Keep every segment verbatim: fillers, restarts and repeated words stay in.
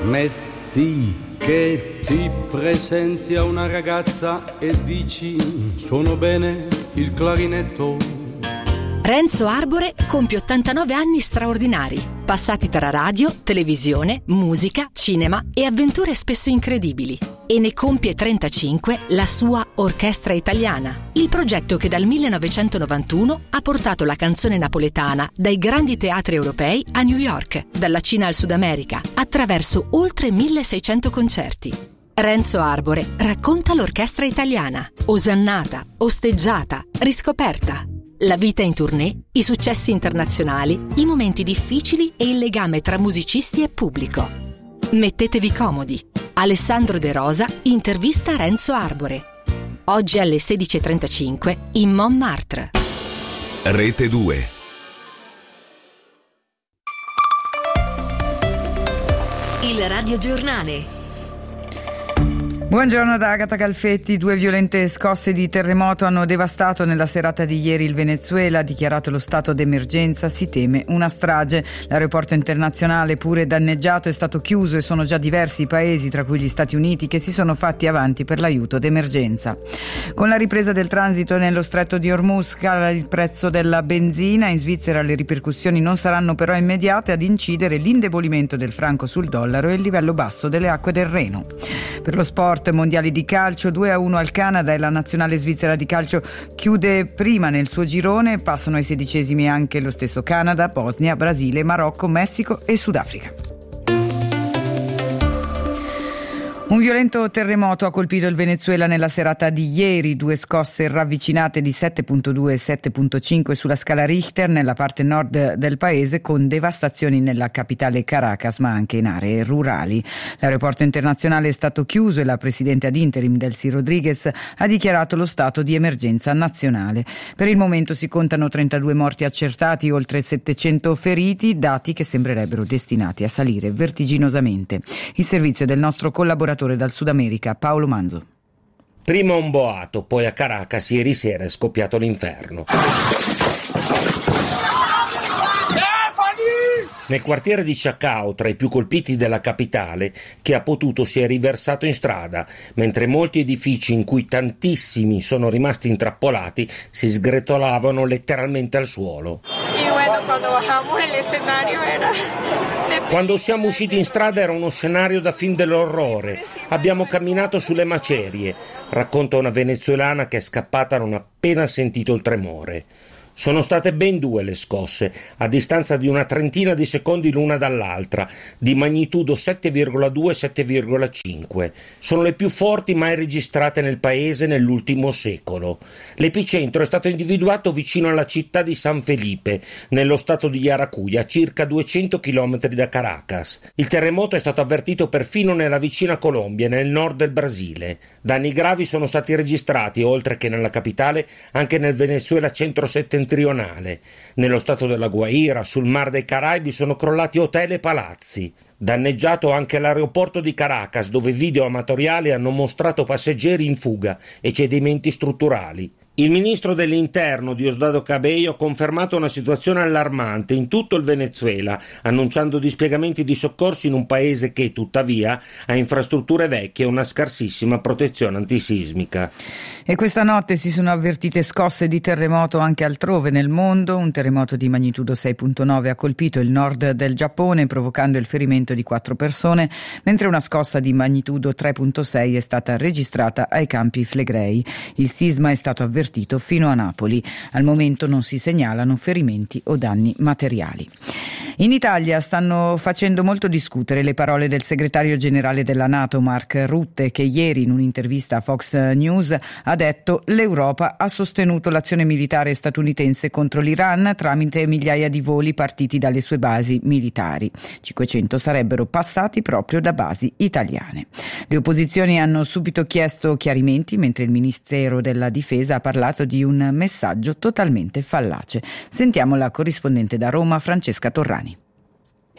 Metti che ti presenti a una ragazza e dici suono bene il clarinetto. Renzo Arbore compie ottantanove anni straordinari, passati tra radio, televisione, musica, cinema e avventure spesso incredibili. E ne compie trentacinque la sua Orchestra Italiana, il progetto che dal millenovecentonovantuno ha portato la canzone napoletana dai grandi teatri europei a New York, dalla Cina al Sud America, attraverso oltre milleseicento concerti. Renzo Arbore racconta l'Orchestra Italiana, osannata, osteggiata, riscoperta. La vita in tournée, i successi internazionali, i momenti difficili e il legame tra musicisti e pubblico. Mettetevi comodi. Alessandro De Rosa intervista Renzo Arbore. Oggi alle sedici e trentacinque in Montmartre. Rete due. Il radiogiornale. Buongiorno da Agata Calfetti. Due violente scosse di terremoto hanno devastato nella serata di ieri il Venezuela. Ha dichiarato lo stato d'emergenza, si teme una strage. L'aeroporto internazionale, pure danneggiato, è stato chiuso e sono già diversi i paesi, tra cui gli Stati Uniti, che si sono fatti avanti per l'aiuto d'emergenza. Con la ripresa del transito nello stretto di Hormuz cala il prezzo della benzina. In Svizzera le ripercussioni non saranno però immediate, ad incidere l'indebolimento del franco sul dollaro e il livello basso delle acque del Reno. Per lo sport, mondiali di calcio, due a uno al Canada e la nazionale svizzera di calcio chiude prima nel suo girone. Passano ai sedicesimi anche lo stesso Canada, Bosnia, Brasile, Marocco, Messico e Sudafrica. Un violento terremoto ha colpito il Venezuela nella serata di ieri, due scosse ravvicinate di sette virgola due e sette virgola cinque sulla scala Richter nella parte nord del paese, con devastazioni nella capitale Caracas ma anche in aree rurali. L'aeroporto internazionale è stato chiuso e la presidente ad interim Delcy Rodriguez ha dichiarato lo stato di emergenza nazionale. Per il momento si contano trentadue morti accertati, oltre settecento feriti, dati che sembrerebbero destinati a salire vertiginosamente. Il servizio del nostro collaboratore dal Sud America, Paolo Manzo. Prima un boato, poi a Caracas ieri sera è scoppiato l'inferno. Nel quartiere di Chacao, tra i più colpiti della capitale, chi ha potuto si è riversato in strada, mentre molti edifici in cui tantissimi sono rimasti intrappolati si sgretolavano letteralmente al suolo. Quando siamo usciti in strada era uno scenario da film dell'orrore. Abbiamo camminato sulle macerie, racconta una venezuelana che è scappata non appena sentito il tremore. Sono state ben due le scosse, a distanza di una trentina di secondi l'una dall'altra, di magnitudo sette virgola due e sette virgola cinque. Sono le più forti mai registrate nel paese nell'ultimo secolo. L'epicentro è stato individuato vicino alla città di San Felipe, nello stato di Yaracuy, a circa duecento chilometri da Caracas. Il terremoto è stato avvertito perfino nella vicina Colombia, nel nord del Brasile. Danni gravi sono stati registrati, oltre che nella capitale, anche nel Venezuela centro-settentrionale. Nello stato della Guaira, sul Mar dei Caraibi, sono crollati hotel e palazzi. Danneggiato anche l'aeroporto di Caracas, dove video amatoriali hanno mostrato passeggeri in fuga e cedimenti strutturali. Il ministro dell'Interno Diosdado Cabello ha confermato una situazione allarmante in tutto il Venezuela, annunciando dispiegamenti di soccorsi in un paese che, tuttavia, ha infrastrutture vecchie e una scarsissima protezione antisismica. E questa notte si sono avvertite scosse di terremoto anche altrove nel mondo. Un terremoto di magnitudo sei virgola nove ha colpito il nord del Giappone, provocando il ferimento di quattro persone, mentre una scossa di magnitudo tre virgola sei è stata registrata ai Campi Flegrei. Il sisma è stato avvertito fino a Napoli. Al momento non si segnalano ferimenti o danni materiali. In Italia stanno facendo molto discutere le parole del segretario generale della NATO Mark Rutte, che ieri in un'intervista a Fox News ha detto: l'Europa ha sostenuto l'azione militare statunitense contro l'Iran tramite migliaia di voli partiti dalle sue basi militari. cinquecento sarebbero passati proprio da basi italiane. Le opposizioni hanno subito chiesto chiarimenti, mentre il Ministero della Difesa ha parlato di un messaggio totalmente fallace. Sentiamo la corrispondente da Roma, Francesca Torrani.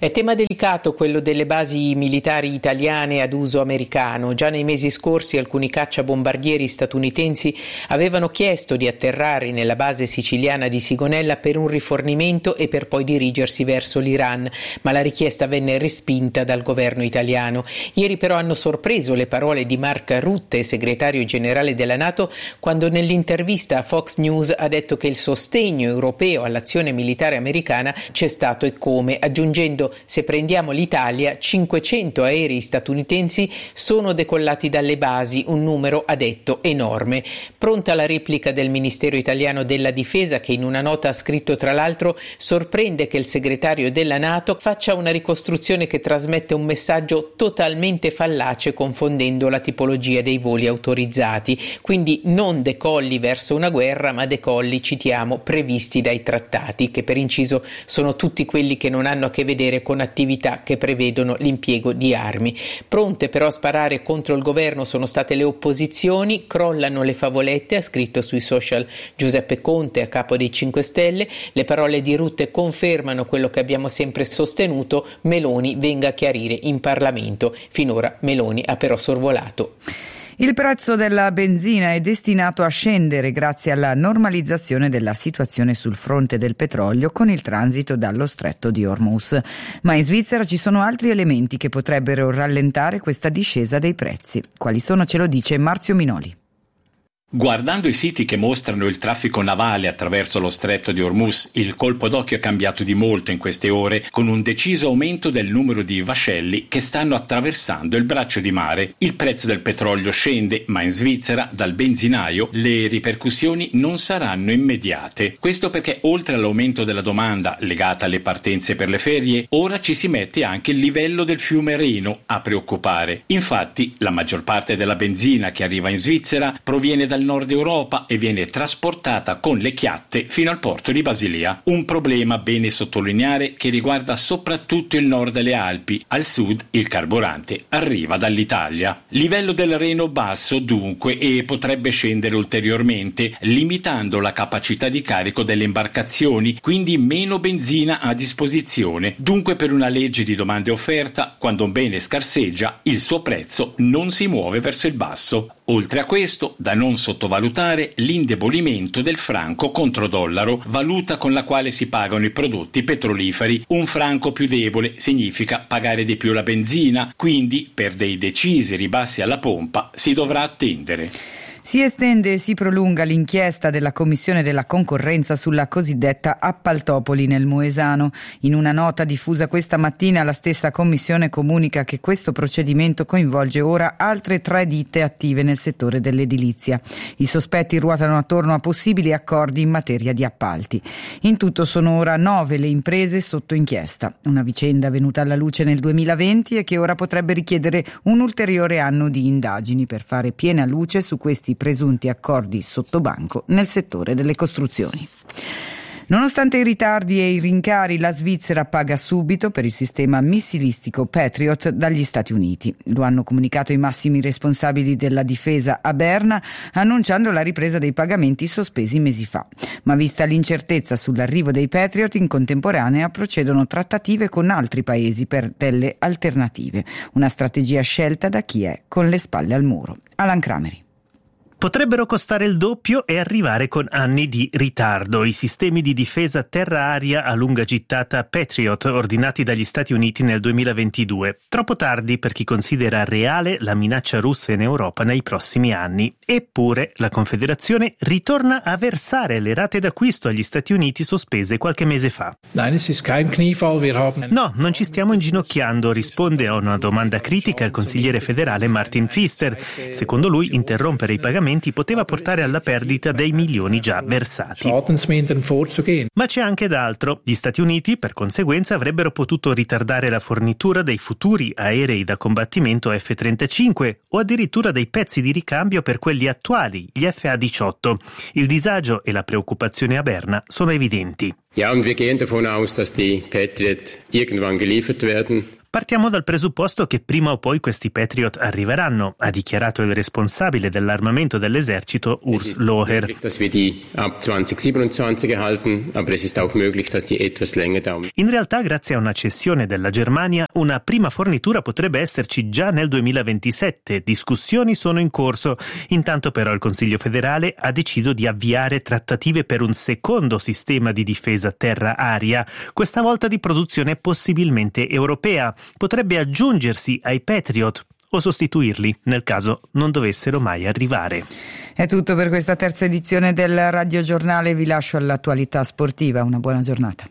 È tema delicato quello delle basi militari italiane ad uso americano. Già nei mesi scorsi alcuni cacciabombardieri statunitensi avevano chiesto di atterrare nella base siciliana di Sigonella per un rifornimento e per poi dirigersi verso l'Iran, ma la richiesta venne respinta dal governo italiano. Ieri però hanno sorpreso le parole di Mark Rutte, segretario generale della NATO, quando nell'intervista a Fox News ha detto che il sostegno europeo all'azione militare americana c'è stato e come, aggiungendo: se prendiamo l'Italia, cinquecento aerei statunitensi sono decollati dalle basi, un numero, ha detto, enorme. Pronta la replica del Ministero italiano della Difesa, che in una nota ha scritto tra l'altro: sorprende che il segretario della NATO faccia una ricostruzione che trasmette un messaggio totalmente fallace, confondendo la tipologia dei voli autorizzati. Quindi non decolli verso una guerra, ma decolli, citiamo, previsti dai trattati, che per inciso sono tutti quelli che non hanno a che vedere con attività che prevedono l'impiego di armi. Pronte però a sparare contro il governo sono state le opposizioni, crollano le favolette, ha scritto sui social Giuseppe Conte, a capo dei cinque Stelle. Le parole di Rutte confermano quello che abbiamo sempre sostenuto: Meloni venga a chiarire in Parlamento. Finora Meloni ha però sorvolato. Il prezzo della benzina è destinato a scendere grazie alla normalizzazione della situazione sul fronte del petrolio con il transito dallo stretto di Hormuz. Ma in Svizzera ci sono altri elementi che potrebbero rallentare questa discesa dei prezzi. Quali sono? Ce lo dice Marzio Minoli. Guardando i siti che mostrano il traffico navale attraverso lo stretto di Hormuz, il colpo d'occhio è cambiato di molto in queste ore, con un deciso aumento del numero di vascelli che stanno attraversando il braccio di mare. Il prezzo del petrolio scende, ma in Svizzera, dal benzinaio, le ripercussioni non saranno immediate. Questo perché, oltre all'aumento della domanda legata alle partenze per le ferie, ora ci si mette anche il livello del fiume Reno a preoccupare. Infatti, la maggior parte della benzina che arriva in Svizzera proviene dal nord Europa e viene trasportata con le chiatte fino al porto di Basilea. Un problema bene sottolineare che riguarda soprattutto il nord delle Alpi. Al sud il carburante arriva dall'Italia. Livello del Reno basso dunque, e potrebbe scendere ulteriormente, limitando la capacità di carico delle imbarcazioni, quindi meno benzina a disposizione. Dunque, per una legge di domanda e offerta, quando un bene scarseggia, il suo prezzo non si muove verso il basso. Oltre a questo, da non sottovalutare l'indebolimento del franco contro dollaro, valuta con la quale si pagano i prodotti petroliferi. Un franco più debole significa pagare di più la benzina, quindi per dei decisi ribassi alla pompa si dovrà attendere. Si estende e si prolunga l'inchiesta della Commissione della Concorrenza sulla cosiddetta appaltopoli nel Moesano. In una nota diffusa questa mattina la stessa Commissione comunica che questo procedimento coinvolge ora altre tre ditte attive nel settore dell'edilizia. I sospetti ruotano attorno a possibili accordi in materia di appalti. In tutto sono ora nove le imprese sotto inchiesta. Una vicenda venuta alla luce nel duemilaventi e che ora potrebbe richiedere un ulteriore anno di indagini per fare piena luce su questi presunti accordi sottobanco nel settore delle costruzioni. Nonostante i ritardi e i rincari, la Svizzera paga subito per il sistema missilistico Patriot dagli Stati Uniti. Lo hanno comunicato i massimi responsabili della difesa a Berna, annunciando la ripresa dei pagamenti sospesi mesi fa. Ma vista l'incertezza sull'arrivo dei Patriot, in contemporanea procedono trattative con altri paesi per delle alternative. Una strategia scelta da chi è con le spalle al muro. Alan Crameri. Potrebbero costare il doppio e arrivare con anni di ritardo. I sistemi di difesa terra-aria a lunga gittata Patriot ordinati dagli Stati Uniti nel duemilaventidue. Troppo tardi per chi considera reale la minaccia russa in Europa nei prossimi anni. Eppure la Confederazione ritorna a versare le rate d'acquisto agli Stati Uniti sospese qualche mese fa. No, non ci stiamo inginocchiando, risponde a una domanda critica il consigliere federale Martin Pfister. Secondo lui, interrompere i pagamenti poteva portare alla perdita dei milioni già versati. Ma c'è anche d'altro. Gli Stati Uniti, per conseguenza, avrebbero potuto ritardare la fornitura dei futuri aerei da combattimento F trentacinque o addirittura dei pezzi di ricambio per quelli attuali, gli F A diciotto. Il disagio e la preoccupazione a Berna sono evidenti. Ja, und wir gehen davon aus, dass die Patriot irgendwann geliefert werden. Partiamo dal presupposto che prima o poi questi Patriot arriveranno, ha dichiarato il responsabile dell'armamento dell'esercito Urs Loher. Dass wir die ab zweitausendsiebenundzwanzig erhalten, aber es ist auch möglich, dass die etwas länger dauern. In realtà, grazie a una cessione della Germania, una prima fornitura potrebbe esserci già nel duemilaventisette. Discussioni sono in corso. Intanto però il Consiglio federale ha deciso di avviare trattative per un secondo sistema di difesa terra-aria, questa volta di produzione possibilmente europea. Potrebbe aggiungersi ai Patriot o sostituirli nel caso non dovessero mai arrivare. È tutto per questa terza edizione del Radio Giornale, vi lascio all'attualità sportiva, una buona giornata.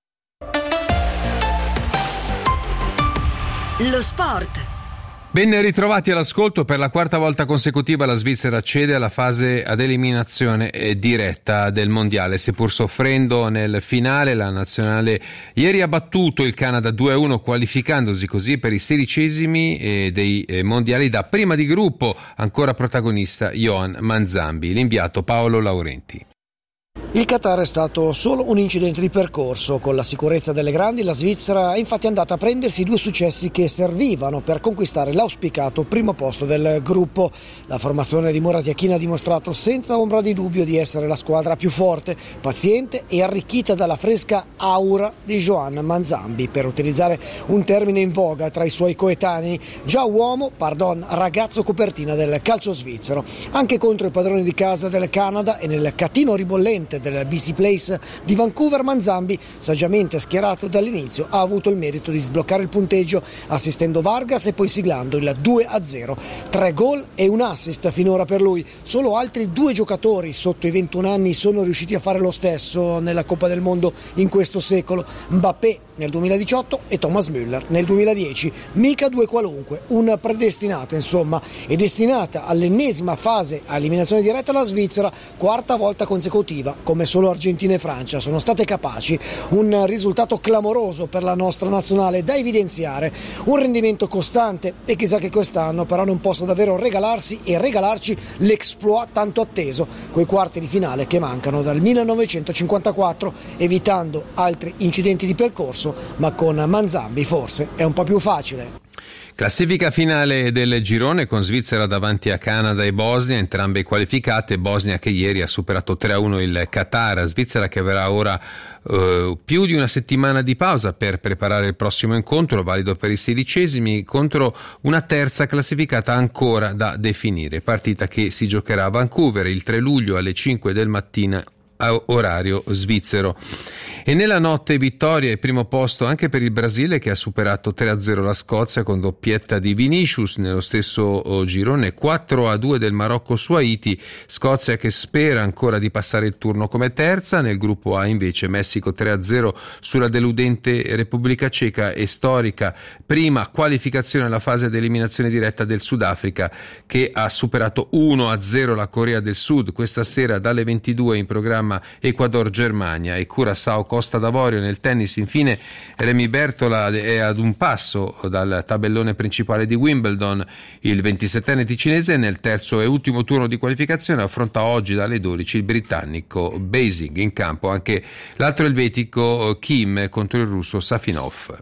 Lo sport. Ben ritrovati all'ascolto. Per la quarta volta consecutiva la Svizzera accede alla fase ad eliminazione diretta del mondiale, seppur soffrendo nel finale. La nazionale ieri ha battuto il Canada due a uno, qualificandosi così per i sedicesimi dei mondiali da prima di gruppo, ancora protagonista Johan Manzambi. L'inviato Paolo Laurenti. Il Qatar è stato solo un incidente di percorso. Con la sicurezza delle grandi, la Svizzera è infatti andata a prendersi due successi che servivano per conquistare l'auspicato primo posto del gruppo. La formazione di Murat Yakin ha dimostrato senza ombra di dubbio di essere la squadra più forte, paziente e arricchita dalla fresca aura di Johan Manzambi, per utilizzare un termine in voga tra i suoi coetanei, già uomo, pardon, ragazzo copertina del calcio svizzero. Anche contro i padroni di casa del Canada e nel catino ribollente del B C Place di Vancouver, Manzambi, saggiamente schierato dall'inizio, ha avuto il merito di sbloccare il punteggio assistendo Vargas e poi siglando il due a zero. Tre gol e un assist finora per lui. Solo altri due giocatori sotto i ventuno anni sono riusciti a fare lo stesso nella Coppa del Mondo in questo secolo: Mbappé nel duemiladiciotto e Thomas Müller nel duemiladieci. Mica due qualunque, un predestinato insomma. È destinata all'ennesima fase a eliminazione diretta la Svizzera, quarta volta consecutiva, come solo Argentina e Francia sono state capaci. Un risultato clamoroso per la nostra nazionale, da evidenziare, un rendimento costante, e chissà che quest'anno però non possa davvero regalarsi e regalarci l'exploit tanto atteso, quei quarti di finale che mancano dal millenovecentocinquantaquattro, evitando altri incidenti di percorso, ma con Manzambi forse è un po' più facile. Classifica finale del girone con Svizzera davanti a Canada e Bosnia, entrambe qualificate. Bosnia che ieri ha superato tre a uno il Qatar. Svizzera che avrà ora uh, più di una settimana di pausa per preparare il prossimo incontro, valido per i sedicesimi, contro una terza classificata ancora da definire. Partita che si giocherà a Vancouver il tre luglio alle cinque del mattino orario svizzero. E nella notte vittoria e primo posto anche per il Brasile, che ha superato tre a zero la Scozia con doppietta di Vinicius. Nello stesso girone quattro a due del Marocco su Haiti. Scozia che spera ancora di passare il turno come terza. Nel gruppo A invece Messico tre a zero sulla deludente Repubblica Ceca e storica prima qualificazione alla fase di eliminazione diretta del Sudafrica, che ha superato uno a zero la Corea del Sud. Questa sera dalle ventidue in programma Ecuador-Germania e Curaçao Costa d'Avorio. Nel tennis infine Remy Bertola è ad un passo dal tabellone principale di Wimbledon. Il ventisettenne ticinese nel terzo e ultimo turno di qualificazione affronta oggi dalle dodici il britannico Basing. In campo anche l'altro elvetico Kim contro il russo Safinov.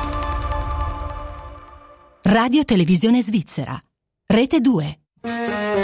Radio Televisione Svizzera, Rete due.